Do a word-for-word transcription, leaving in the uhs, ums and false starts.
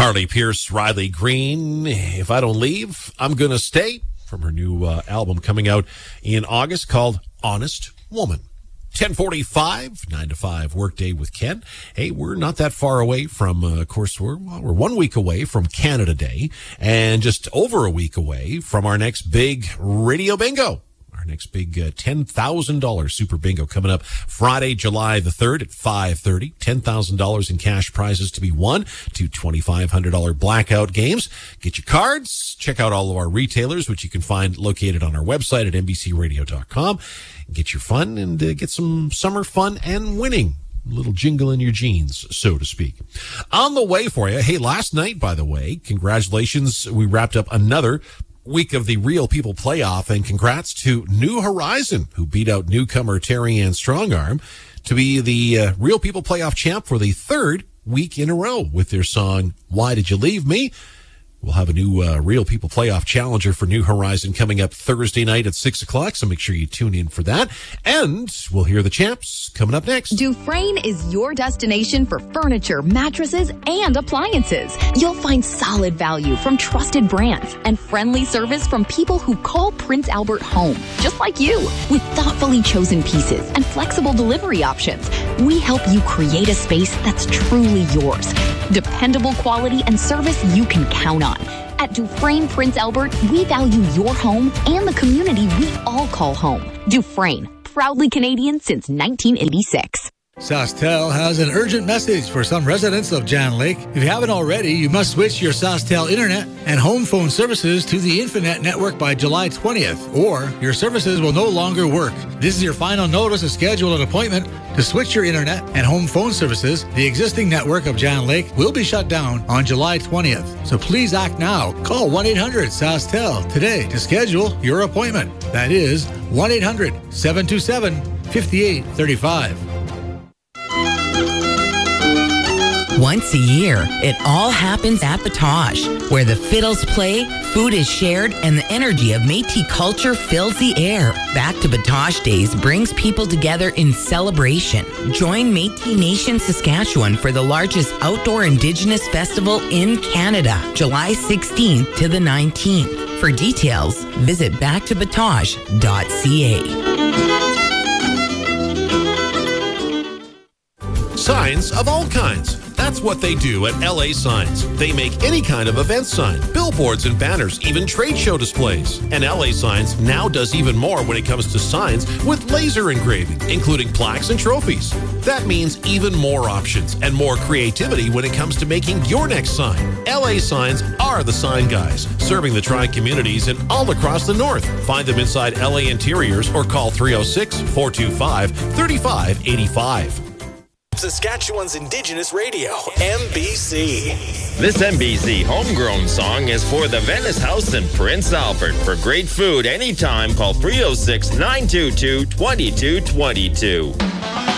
Carly Pearce, Riley Green, If I Don't Leave, I'm Gonna Stay, from her new uh, album coming out in August called Honest Woman. ten forty-five, nine to five workday with Ken. Hey, we're not that far away from, uh, of course, we're, well, we're one week away from Canada Day and just over a week away from our next big radio bingo. Next big uh, ten thousand dollars Super Bingo coming up Friday, July the third at five thirty. ten thousand dollars in cash prizes to be won. Two twenty-five hundred dollars blackout games. Get your cards. Check out all of our retailers, which you can find located on our website at n b c radio dot com. Get your fun and uh, get some summer fun and winning. A little jingle in your jeans, so to speak. On the way for you. Hey, last night, by the way, congratulations. We wrapped up another week of the Real People Playoff, and congrats to New Horizon, who beat out newcomer Terry Ann Strongarm to be the uh, Real People Playoff champ for the third week in a row with their song, Why Did You Leave Me? We'll have a new uh, Real People Playoff challenger for New Horizon coming up Thursday night at six o'clock, so make sure you tune in for that. And we'll hear the champs coming up next. Dufresne is your destination for furniture, mattresses, and appliances. You'll find solid value from trusted brands and friendly service from people who call Prince Albert home, just like you. With thoughtfully chosen pieces and flexible delivery options, we help you create a space that's truly yours. Dependable quality and service you can count on. At Dufresne Prince Albert, we value your home and the community we all call home. Dufresne, proudly Canadian since nineteen eighty-six. SaskTel has an urgent message for some residents of Jan Lake. If you haven't already, you must switch your SaskTel internet and home phone services to the Infinet network by July twentieth, or your services will no longer work. This is your final notice to schedule an appointment to switch your internet and home phone services. The existing network of Jan Lake will be shut down on July twentieth. So please act now. Call one eight hundred SaskTel today to schedule your appointment. That is one eight hundred seven two seven five eight three five. Once a year, it all happens at Batoche, where the fiddles play, food is shared, and the energy of Métis culture fills the air. Back to Batoche Days brings people together in celebration. Join Métis Nation Saskatchewan for the largest outdoor Indigenous festival in Canada, July sixteenth to the nineteenth. For details, visit back to batoche dot c a. Signs of all kinds. That's what they do at L A Signs. They make any kind of event sign, billboards and banners, even trade show displays. And L A Signs now does even more when it comes to signs with laser engraving, including plaques and trophies. That means even more options and more creativity when it comes to making your next sign. L A Signs are the sign guys, serving the tri communities and all across the north. Find them inside L A Interiors or call three oh six, four two five, three five eight five. Saskatchewan's Indigenous Radio, M B C. This M B C homegrown song is for the Venice House in Prince Albert. For great food anytime, call three oh six, nine two two, two two two two.